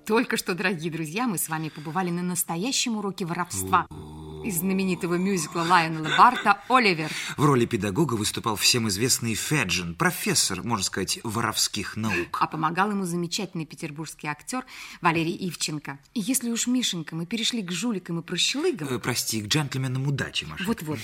Только что, дорогие друзья, мы с вами побывали на настоящем уроке воровства из знаменитого мюзикла Лайонела Барта «Оливер». В роли педагога выступал всем известный Феджин, профессор, можно сказать, воровских наук. А помогал ему замечательный петербургский актер Валерий Ивченко. И если уж, Мишенька, мы перешли к жуликам и прощелыгам... Прости, к джентльменам удачи, Маша. Вот-вот.